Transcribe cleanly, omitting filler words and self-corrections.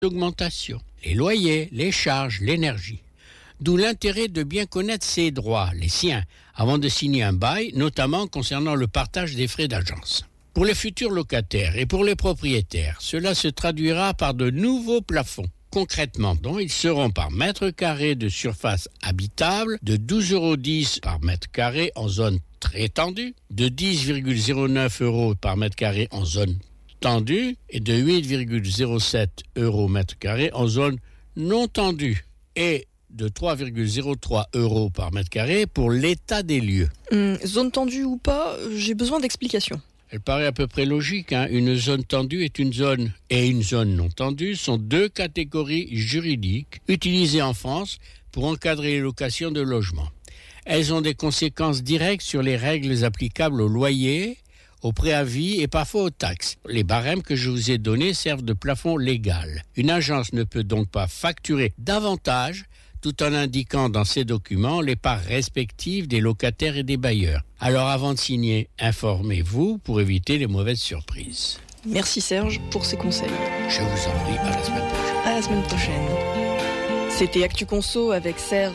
d'augmentation. Les loyers, les charges, l'énergie. D'où l'intérêt de bien connaître ses droits, les siens, avant de signer un bail, notamment concernant le partage des frais d'agence. Pour les futurs locataires et pour les propriétaires, cela se traduira par de nouveaux plafonds. Concrètement, ils seront par mètre carré de surface habitable de 12,10 € par mètre carré en zone très tendue, de 10,09 € par mètre carré en zone tendue et de 8,07 € mètre carré en zone non tendue et de 3,03 € par mètre carré pour l'état des lieux. Zone tendue ou pas, j'ai besoin d'explications. Elle paraît à peu près logique. Une zone tendue est une zone et une zone non tendue sont deux catégories juridiques utilisées en France pour encadrer les locations de logements. Elles ont des conséquences directes sur les règles applicables aux loyers, aux préavis et parfois aux taxes. Les barèmes que je vous ai donnés servent de plafond légal. Une agence ne peut donc pas facturer davantage tout en indiquant dans ses documents les parts respectives des locataires et des bailleurs. Alors avant de signer, informez-vous pour éviter les mauvaises surprises. Merci Serge pour ces conseils. Je vous en prie, à la semaine prochaine. À la semaine prochaine. C'était Actu Conso avec Serge.